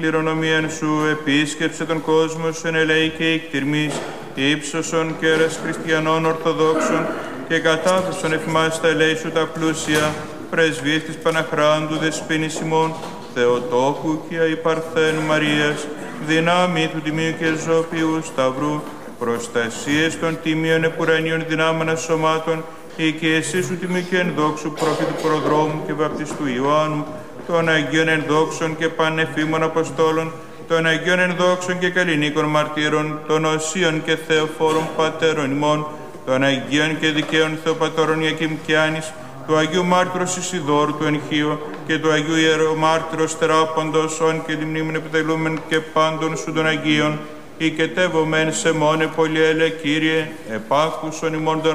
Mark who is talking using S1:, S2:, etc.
S1: Κληρονομίαν σου επίσκεψε τον κόσμο σου εν ελέη και εκτιρμής, ύψωσον και αίρας χριστιανών ορθοδόξων και κατάφεσον εφημάς τα ελέη σου τα πλούσια, πρεσβείες της Παναχράντου δεσποίνης ημών, Θεοτόκου και αϊπαρθένου Μαρίας, δυνάμει του Τιμίου και Ζώπιου Σταυρού, προστασίες των τιμίων επουρανίων δυνάμενα σωμάτων, οικίες σου τιμίου και ενδόξου προφήτου προδρόμου και βαπτιστού Ιωάννου, των Αγίων ενδόξων και πανεφήμων Αποστόλων, των Αγίων ενδόξων και καλλινίκων μαρτύρων, των Οσίων και Θεοφόρων Πατέρων ημών, των Αγίων και δικαίων Θεοπατώρων Ιακήμ και Άνης, του Αγίου Μάρτυρος Ισιδώρου του Ενχείου και του Αγίου Ιερομάρτυρος Θεράποντος, όν και τη μνήμην επιτελούμεν και πάντων σου των Αγίων, οικετεύομεν σε μόνε πολυέλε Κύριε, επάκουσον ημών των